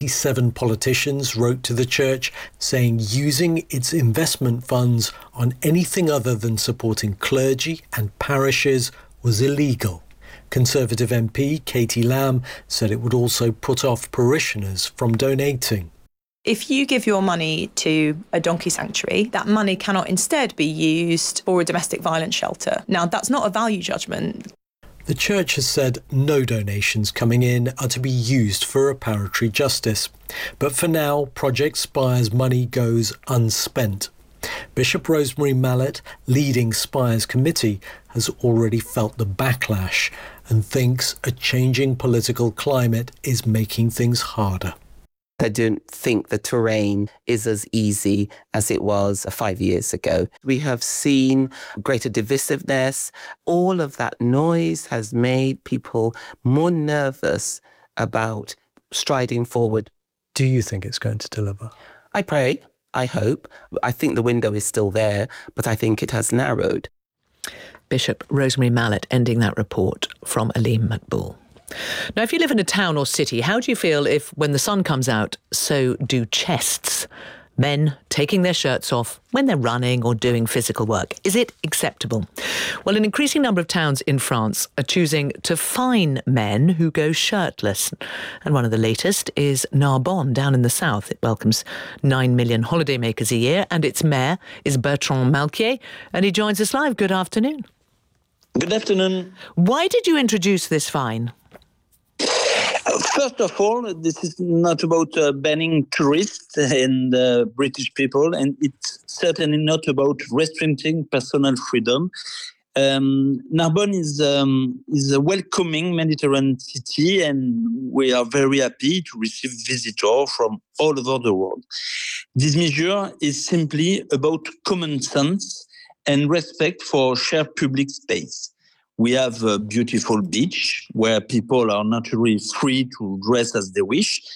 27 politicians wrote to the church saying using its investment funds on anything other than supporting clergy and parishes was illegal. Conservative MP Katie Lamb said it would also put off parishioners from donating. If you give your money to a donkey sanctuary, that money cannot instead be used for a domestic violence shelter. Now, that's not a value judgment. The church has said no donations coming in are to be used for reparatory justice. But for now, Project Spire's money goes unspent. Bishop Rosemary Mallett, leading Spire's committee, has already felt the backlash and thinks a changing political climate is making things harder. I don't think the terrain is as easy as it was 5 years ago. We have seen greater divisiveness. All of that noise has made people more nervous about striding forward. Do you think it's going to deliver? I pray. I hope. I think the window is still there, but I think it has narrowed. Bishop Rosemary Mallett ending that report from Aleem Makboul. Now, if you live in a town or city, how do you feel if, when the sun comes out, so do chests? Men taking their shirts off when they're running or doing physical work. Is it acceptable? Well, an increasing number of towns in France are choosing to fine men who go shirtless. And one of the latest is Narbonne, down in the south. It welcomes 9 million holidaymakers a year, and its mayor is Bertrand Malquier, and he joins us live. Good afternoon. Good afternoon. Why did you introduce this fine? First of all, this is not about banning tourists and British people, and it's certainly not about restricting personal freedom. Narbonne is a welcoming Mediterranean city, and we are very happy to receive visitors from all over the world. This measure is simply about common sense and respect for shared public space. We have a beautiful beach where people are naturally free to dress as they wish.